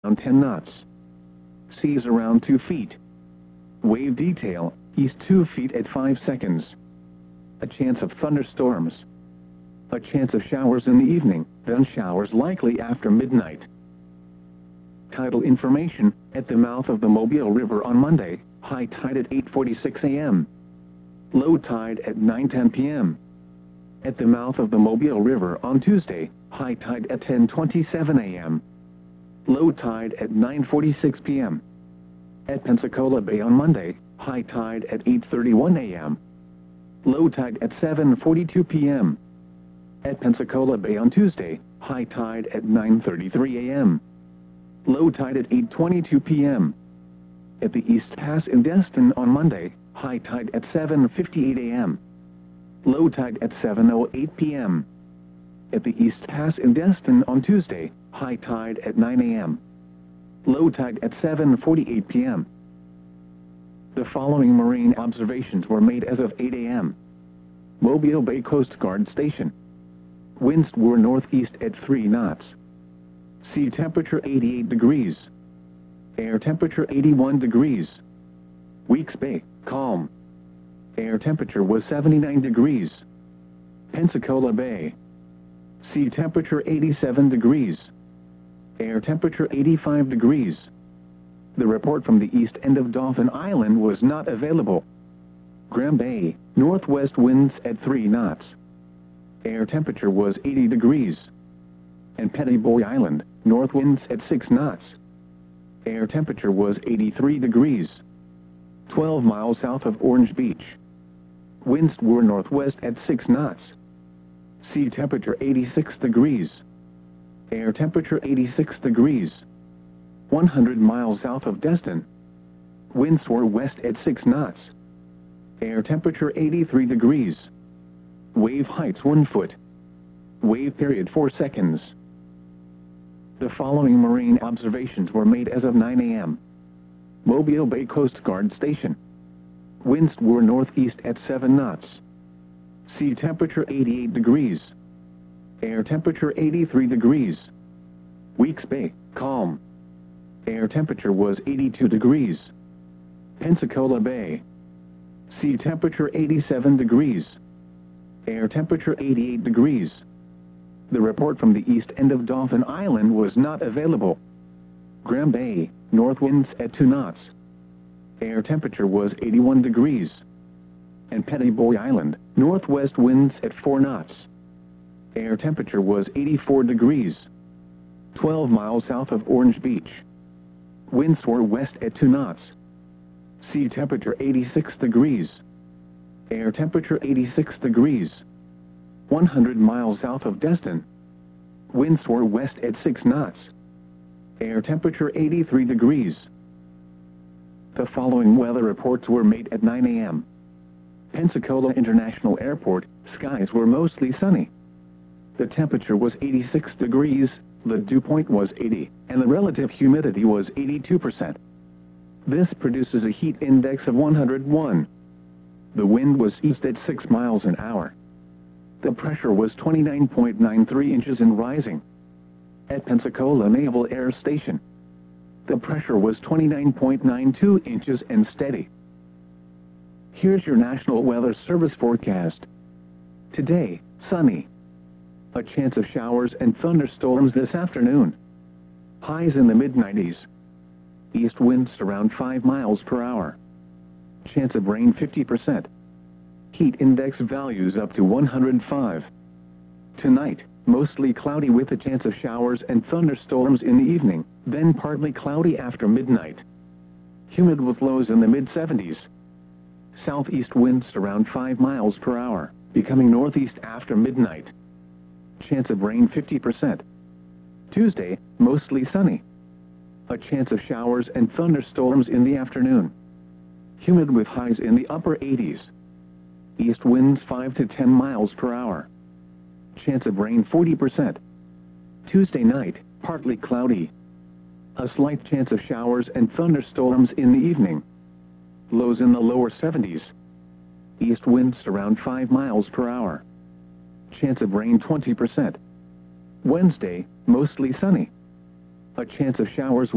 around 10 knots. Seas around 2 feet. Wave detail, east 2 feet at 5 seconds. A chance of thunderstorms. A chance of showers in the evening, then showers likely after midnight. Tidal information, at the mouth of the Mobile River on Monday, high tide at 8:46 a.m. Low tide at 9:10 p.m. At the mouth of the Mobile River on Tuesday, high tide at 10:27 a.m. Low tide at 9:46 p.m. At Pensacola Bay on Monday, high tide at 8:31 a.m. Low tide at 7:42 p.m. At Pensacola Bay on Tuesday, high tide at 9:33 a.m. Low tide at 8:22 p.m. At the East Pass in Destin on Monday, high tide at 7:58 a.m. Low tide at 7:08 p.m. At the East Pass in Destin on Tuesday, high tide at 9 a.m. Low tide at 7:48 p.m. The following marine observations were made as of 8 a.m. Mobile Bay Coast Guard Station. Winds were northeast at 3 knots. Sea temperature 88 degrees. Air temperature 81 degrees. Weeks Bay, calm. Air temperature was 79 degrees. Pensacola Bay. Sea temperature 87 degrees. Air temperature 85 degrees. The report from the east end of Dauphin Island was not available. Graham Bay, northwest winds at 3 knots. Air temperature was 80 degrees. And Petty Boy Island, north winds at 6 knots. Air temperature was 83 degrees. 12 miles south of Orange Beach. Winds were northwest at 6 knots. Sea temperature 86 degrees. Air temperature 86 degrees. 100 miles south of Destin. Winds were west at 6 knots. Air temperature 83 degrees. Wave heights 1 foot. Wave period 4 seconds. The following marine observations were made as of 9 a.m. Mobile Bay Coast Guard Station. Winds were northeast at 7 knots. Sea temperature 88 degrees. Air temperature 83 degrees. Weeks Bay, calm. Air temperature was 82 degrees. Pensacola Bay. Sea temperature 87 degrees. Air temperature 88 degrees. The report from the east end of Dauphin Island was not available. Graham Bay, north winds at 2 knots. Air temperature was 81 degrees. And Petty Boy Island, northwest winds at 4 knots. Air temperature was 84 degrees. 12 miles south of Orange Beach. Winds were west at 2 knots. Sea temperature 86 degrees. Air temperature 86 degrees. 100 miles south of Destin. Winds were west at 6 knots. Air temperature 83 degrees. The following weather reports were made at 9 a.m. Pensacola International Airport, skies were mostly sunny. The temperature was 86 degrees, the dew point was 80, and the relative humidity was 82%. This produces a heat index of 101. The wind was east at 6 miles an hour. The pressure was 29.93 inches and rising. At Pensacola Naval Air Station, the pressure was 29.92 inches and steady. Here's your National Weather Service forecast. Today, sunny. A chance of showers and thunderstorms this afternoon. Highs in the mid-90s. East winds around 5 miles per hour. Chance of rain 50%. Heat index values up to 105. Tonight, mostly cloudy with a chance of showers and thunderstorms in the evening, then partly cloudy after midnight. Humid with lows in the mid-70s. Southeast winds around 5 miles per hour, becoming northeast after midnight. Chance of rain 50%. Tuesday, mostly sunny. A chance of showers and thunderstorms in the afternoon. Humid with highs in the upper 80s. East winds 5 to 10 miles per hour. Chance of rain 40%. Tuesday night, partly cloudy. A slight chance of showers and thunderstorms in the evening. Lows in the lower 70s. East winds around 5 miles per hour. Chance of rain 20%. Wednesday, mostly sunny. A chance of showers